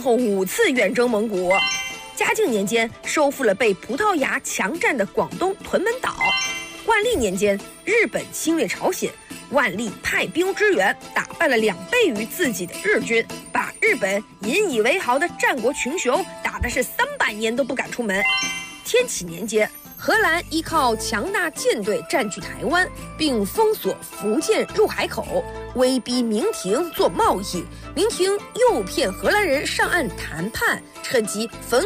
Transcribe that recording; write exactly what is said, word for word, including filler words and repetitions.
后五次远征蒙古。嘉靖年间收复了被葡萄牙强占的广东屯门岛。万历年间，日本侵略朝鲜，万历派兵支援，打败了两倍于自己的日军，把日本引以为豪的战国群雄打的是三百年都不敢出门。天启年间，荷兰依靠强大舰队占据台湾，并封锁福建入海口，威逼明廷做贸易。明廷诱骗荷兰人上岸谈判，趁机焚